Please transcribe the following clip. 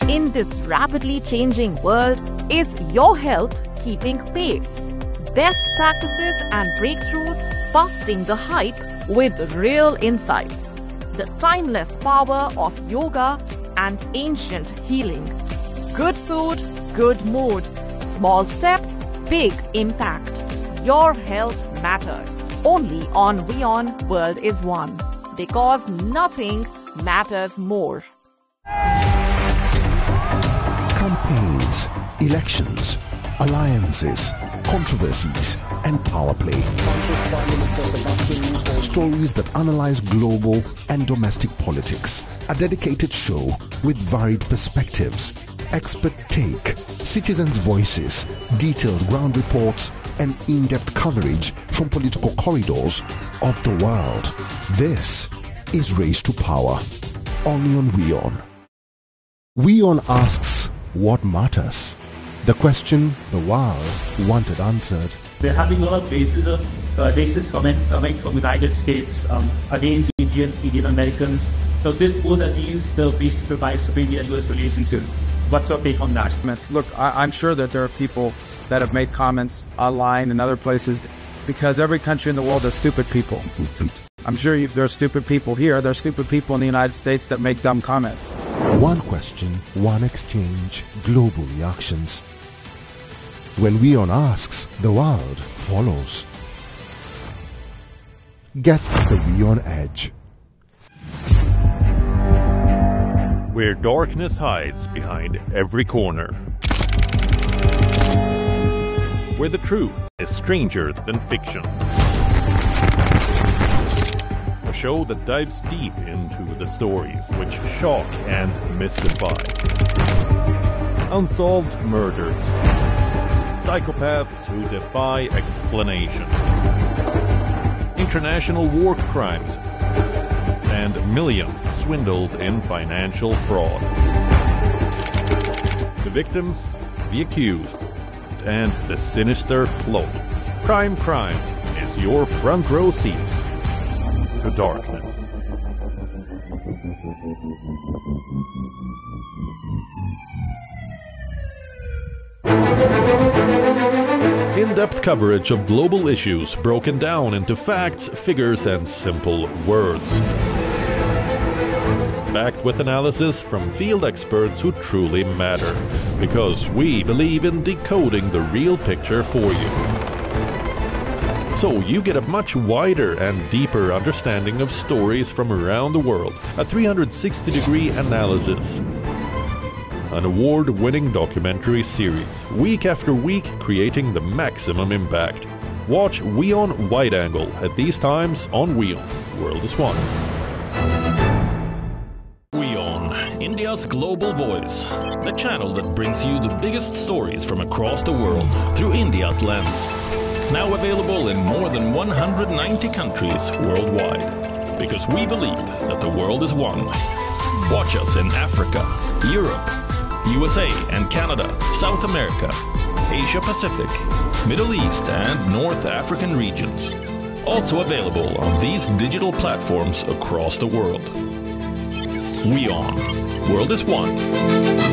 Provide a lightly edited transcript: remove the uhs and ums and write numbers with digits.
In this rapidly changing world, is your health keeping pace? Best practices and breakthroughs busting the hype with real insights. The timeless power of yoga and ancient healing. Good food, good mood. Small steps, big impact. Your health matters. Only on WION World is One. Because nothing matters more. Campaigns, elections, alliances, controversies, and power play. Stories that analyze global and domestic politics. A dedicated show with varied perspectives, expert take, citizens' voices, detailed ground reports, and in-depth coverage from political corridors of the world. This is Race to Power, only on WION. WION asks what matters. The question the world wanted answered. They're having a lot of racist comments coming from the United States against Indian Americans. So this would at least be supervised to bring the U.S. relationship. What's your take on that? Look, I'm sure that there are people that have made comments online and other places because every country in the world has stupid people. I'm sure there are stupid people here. There are stupid people in the United States that make dumb comments. One question, one exchange, global reactions. When WION asks, the world follows. Get the WION edge. Where darkness hides behind every corner. Where the truth is stranger than fiction. A show that dives deep into the stories which shock and mystify. Unsolved murders. Psychopaths who defy explanation. International war crimes. And millions swindled in financial fraud. The victims, the accused, and the sinister plot. Prime Crime is your front row seat to darkness. In-depth coverage of global issues broken down into facts, figures, and simple words. Backed with analysis from field experts who truly matter, because we believe in decoding the real picture for you. So you get a much wider and deeper understanding of stories from around the world, a 360-degree analysis. An award-winning documentary series, week after week creating the maximum impact. Watch WION Wide Angle at these times on WION World is One. India's Global Voice, the channel that brings you the biggest stories from across the world through India's lens. Now available in more than 190 countries worldwide. Because we believe that the world is one. Watch us in Africa, Europe, USA and Canada, South America, Asia Pacific, Middle East and North African regions. Also available on these digital platforms across the world. WION World is One.